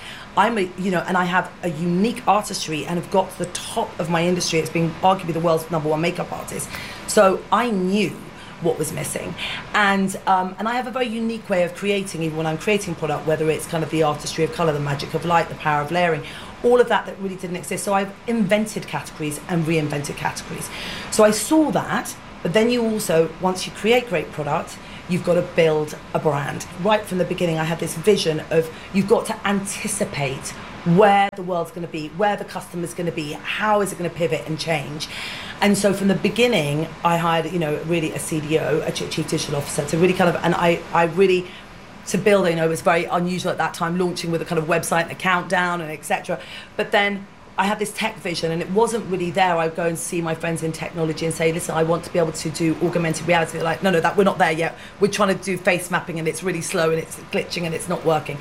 And I have a unique artistry and have got to the top of my industry. It's being arguably the world's #1 makeup artist. So I knew what was missing. And I have a very unique way of creating, even when I'm creating product, whether it's kind of the artistry of colour, the magic of light, the power of layering, all of that really didn't exist. So I've invented categories and reinvented categories. So I saw that, but then you also, once you create great product, you've got to build a brand. Right from the beginning, I had this vision of you've got to anticipate where the world's going to be, where the customer's going to be, how is it going to pivot and change. And so from the beginning, I hired, really a CDO, a Chief Digital Officer, to really kind of, and I really, to build, it was very unusual at that time, launching with a kind of website and a countdown and etc. But then I had this tech vision, and it wasn't really there. I'd go and see my friends in technology and say, listen, I want to be able to do augmented reality. They're like, no, we're not there yet. We're trying to do face mapping and it's really slow and it's glitching and it's not working.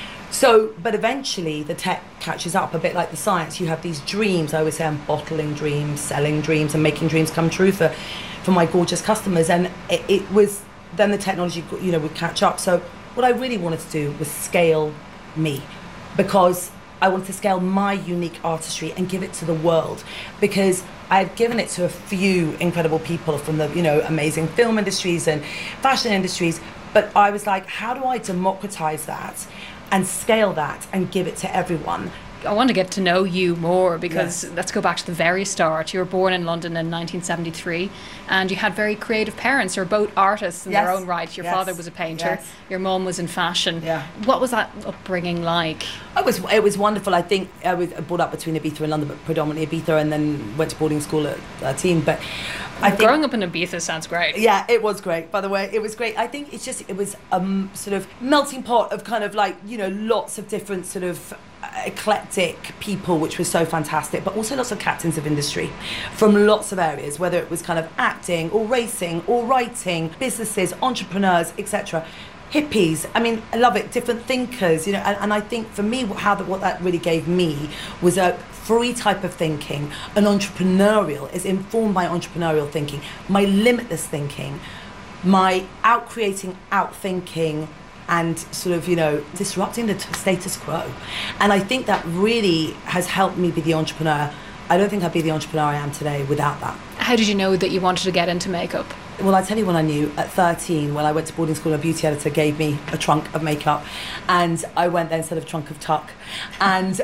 So, but eventually the tech catches up, a bit like the science. You have these dreams. I always say I'm bottling dreams, selling dreams, and making dreams come true for my gorgeous customers. And it was, then the technology, would catch up. So what I really wanted to do was scale me, because I wanted to scale my unique artistry and give it to the world, because I had given it to a few incredible people from the, amazing film industries and fashion industries. But I was like, how do I democratize that and scale that and give it to everyone? I want to get to know you more, because let's go back to the very start. You were born in London in 1973 and you had very creative parents. You're both artists in their own right. Your father was a painter, your mum was in fashion. What was that upbringing like? It was wonderful. I think I was brought up between Ibiza and London, but predominantly Ibiza, and then went to boarding school at 13. But I think growing up in Ibiza sounds great. Yeah, it was great, by the way. It was great. I think it was sort of melting pot of kind of like, lots of different sort of eclectic people, which was so fantastic, but also lots of captains of industry from lots of areas, whether it was kind of acting or racing or writing, businesses, entrepreneurs, etc. Hippies, I mean, I love it, different thinkers, and I think for me, what that really gave me was a free type of thinking. An entrepreneurial is informed by entrepreneurial thinking, my limitless thinking, my out-creating, out-thinking, and sort of, disrupting the status quo. And I think that really has helped me be the entrepreneur. I don't think I'd be the entrepreneur I am today without that. How did you know that you wanted to get into makeup? Well, I'll tell you when I knew. At 13, when I went to boarding school, a beauty editor gave me a trunk of makeup, and I went there instead of trunk of tuck. And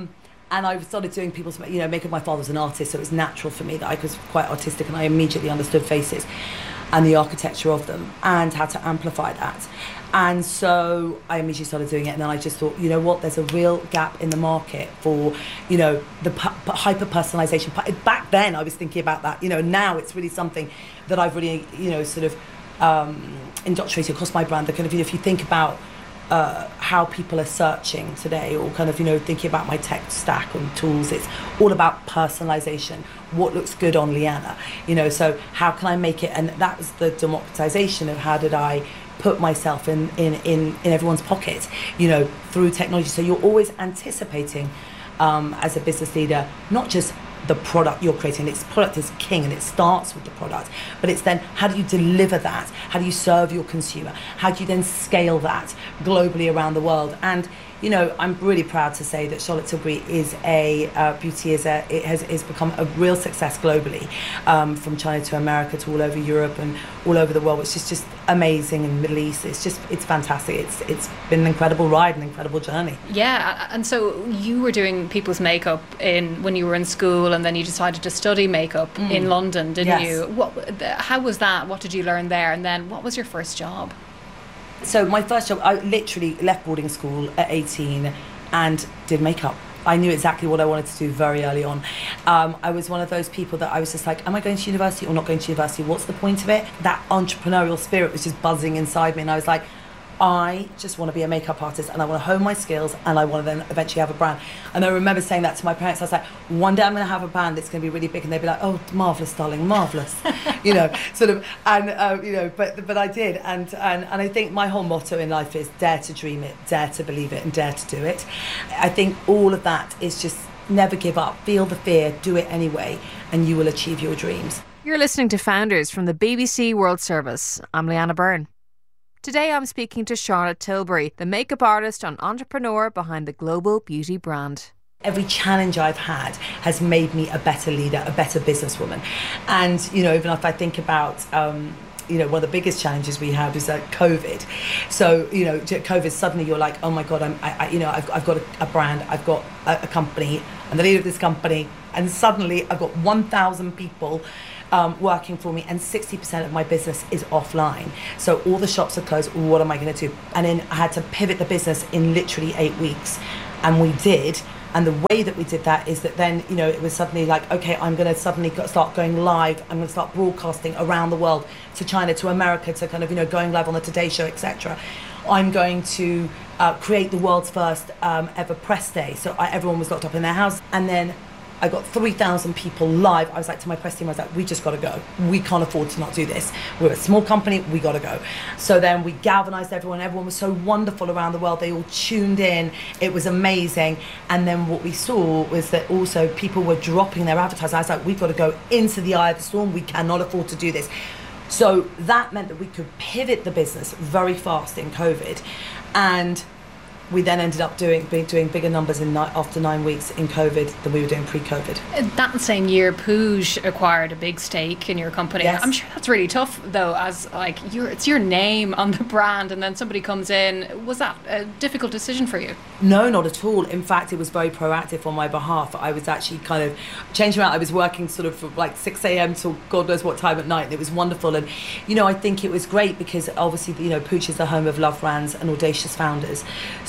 I started doing people's, makeup. My father was an artist, so it was natural for me that I was quite artistic, and I immediately understood faces and the architecture of them and how to amplify that. And so I immediately started doing it, and then I just thought, there's a real gap in the market for, the hyper-personalization. Back then I was thinking about that, now it's really something that I've really, sort of indoctrinated across my brand. The kind of, if you think about how people are searching today, or kind of, thinking about my tech stack and tools, it's all about personalization. What looks good on Liana, so how can I make it? And that was the democratization of how did I put myself in everyone's pocket, through technology. So you're always anticipating, as a business leader, not just the product you're creating. Its product is king, and it starts with the product, but it's then how do you deliver that? How do you serve your consumer? How do you then scale that globally around the world? And I'm really proud to say that Charlotte Tilbury is it has become a real success globally, from China to America to all over Europe and all over the world, which is just amazing. In the Middle East, it's fantastic. It's been an incredible ride, an incredible journey. Yeah, and so you were doing people's makeup when you were in school, and then you decided to study makeup in London, didn't you? How was that? What did you learn there? And then what was your first job? So my first job, I literally left boarding school at 18 and did makeup. I knew exactly what I wanted to do very early on. I was one of those people that I was just like, am I going to university or not going to university? What's the point of it? That entrepreneurial spirit was just buzzing inside me, and I was like, I just want to be a makeup artist and I want to hone my skills and I want to then eventually have a brand. And I remember saying that to my parents. I was like, one day I'm going to have a brand that's going to be really big, and they'd be like, oh, marvellous, darling, marvellous. Sort of, and, but I did. And I think my whole motto in life is dare to dream it, dare to believe it, and dare to do it. I think all of that is just never give up, feel the fear, do it anyway, and you will achieve your dreams. You're listening to Founders from the BBC World Service. I'm Leanna Byrne. Today I'm speaking to Charlotte Tilbury, the makeup artist and entrepreneur behind the global beauty brand. Every challenge I've had has made me a better leader, a better businesswoman. And, even if I think about, one of the biggest challenges we had is COVID. So, COVID, suddenly you're like, oh my God, I've got a brand, I've got a company, I'm the leader of this company, and suddenly I've got 1,000 people working for me, and 60% of my business is offline. So all the shops are closed. What am I going to do? And then I had to pivot the business in literally 8 weeks, and we did. And the way that we did that is that then, it was suddenly like, okay, I'm going to suddenly start going live. I'm going to start broadcasting around the world, to China, to America, to kind of, going live on the Today Show, etc. I'm going to create the world's first ever press day. So everyone was locked up in their house. And then I got 3,000 people live. I was like to my press team, I was like, we just got to go. We can't afford to not do this. We're a small company, we got to go. So then we galvanized everyone. Everyone was so wonderful around the world. They all tuned in. It was amazing. And then what we saw was that also people were dropping their advertising. I was like, we've got to go into the eye of the storm. We cannot afford to do this. So that meant that we could pivot the business very fast in COVID. And we then ended up doing bigger numbers after 9 weeks in COVID than we were doing pre-COVID. That same year, Puig acquired a big stake in your company. Yes. I'm sure that's really tough, though, as it's your name on the brand, and then somebody comes in. Was that a difficult decision for you? No, not at all. In fact, it was very proactive on my behalf. I was actually kind of changing around. I was working sort of from like 6 a.m. till God knows what time at night. And it was wonderful. And, I think it was great because obviously, Puig is the home of love brands and audacious founders.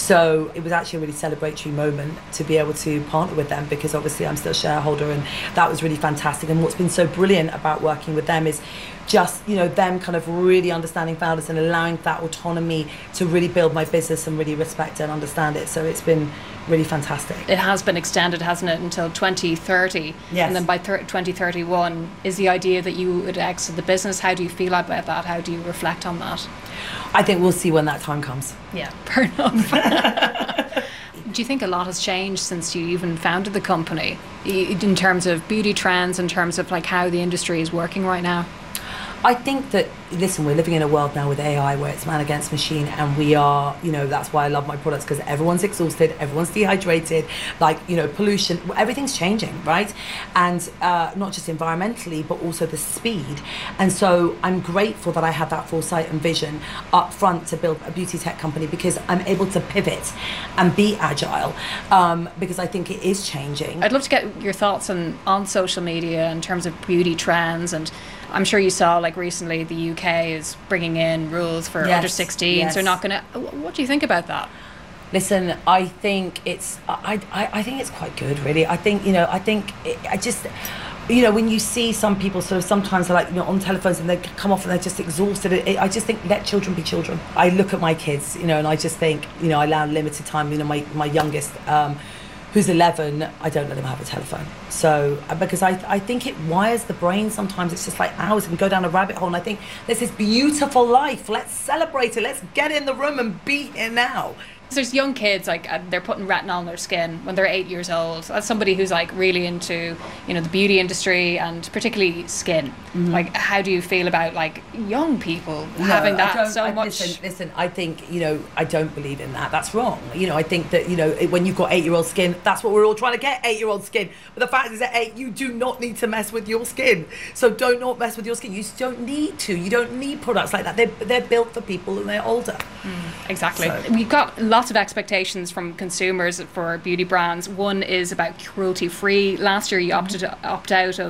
So it was actually a really celebratory moment to be able to partner with them, because obviously I'm still a shareholder, and that was really fantastic. And what's been so brilliant about working with them is just, them kind of really understanding founders and allowing that autonomy to really build my business and really respect and understand it. So it's been really fantastic. It has been extended, hasn't it, until 2030? Yes. And then by 2031 is the idea that you would exit the business. How do you feel about that? How do you reflect on that? I think we'll see when that time comes. Yeah, fair enough. Do you think a lot has changed since you even founded the company, in terms of beauty trends, in terms of like how the industry is working right now? I think that, listen, we're living in a world now with AI where it's man against machine, and we are, that's why I love my products, because everyone's exhausted, everyone's dehydrated, pollution, everything's changing, right? And not just environmentally, but also the speed. And so I'm grateful that I had that foresight and vision up front to build a beauty tech company, because I'm able to pivot and be agile, because I think it is changing. I'd love to get your thoughts on social media in terms of beauty trends, and I'm sure you saw recently the UK is bringing in rules for under 16s. Yes. They're not going to. What do you think about that? Listen, I think it's I think it's quite good, really. I think when you see some people sort of sometimes they're on telephones and they come off and they're just exhausted. I just think let children be children. I look at my kids, and I just think I allow limited time. My youngest, who's 11, I don't let him have a telephone. So, because I think it wires the brain sometimes. It's just like hours and go down a rabbit hole. And I think there's this beautiful life. Let's celebrate it. Let's get in the room and be here now. There's young kids, they're putting retinol on their skin when they're 8 years old. As somebody who's really into, the beauty industry and particularly skin, Mm-hmm. How do you feel about young people having that so much? Listen, I think, I don't believe in that. That's wrong. I think that, when you've got 8-year-old skin, that's what we're all trying to get, 8-year-old skin. But the fact is at 8, you do not need to mess with your skin. So don't not mess with your skin. You don't need to. You don't need products like that. They're built for people and they're older. Exactly. So. We've got lots of expectations from consumers for beauty brands. One is about cruelty-free. Last year you opted out of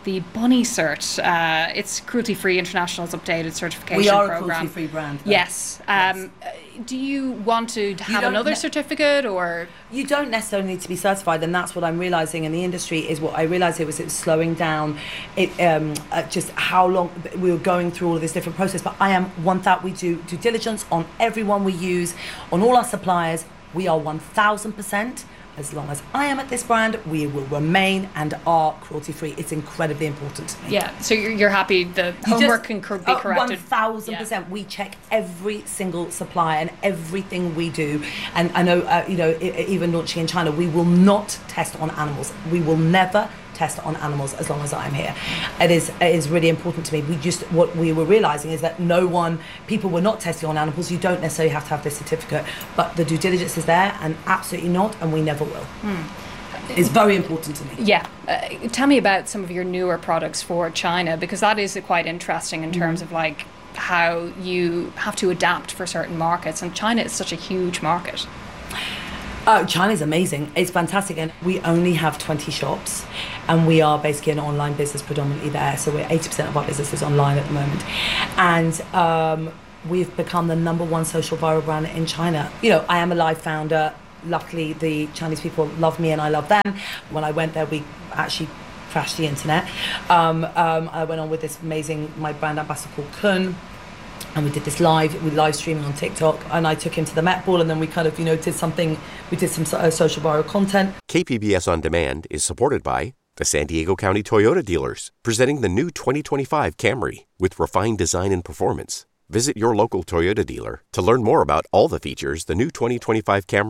the Bunny Cert. It's Cruelty Free International's updated certification We are program. a cruelty-free brand, though. Yes. Do you want to have another certificate, or you don't necessarily need to be certified? And that's what I'm realizing in the industry is what I realized it was slowing down. Just how long we were going through all of this different process. But I am one that we do due diligence on everyone we use, on all our suppliers. We are 1,000%. As long as I am at this brand, we will remain and are cruelty-free. It's incredibly important to me. Yeah, so you're happy the homework can be corrected? 1,000%. We check every single supplier and everything we do. And I know, even launching in China, we will not test on animals. We will never test on animals as long as I'm here. It is really important to me. What we were realizing is that people were not testing on animals. You don't necessarily have to have this certificate, but the due diligence is there, and absolutely not, and we never will. It's very important to me. Yeah. Tell me about some of your newer products for China, because that is quite interesting in terms of like how you have to adapt for certain markets, and China is such a huge market. China's amazing. It's fantastic, and we only have 20 shops, and we are basically an online business predominantly there. So we're 80% of our business is online at the moment, and we've become the #1 social viral brand in China. I am a live founder. Luckily, the Chinese people love me and I love them. When I went there, we actually crashed the internet. I went on with this amazing, my brand ambassador called Kun. And we did this live streaming on TikTok, and I took him to the Met Ball, and then we kind of, did some social viral content. KPBS On Demand is supported by the San Diego County Toyota dealers, presenting the new 2025 Camry with refined design and performance. Visit your local Toyota dealer to learn more about all the features the new 2025 Camry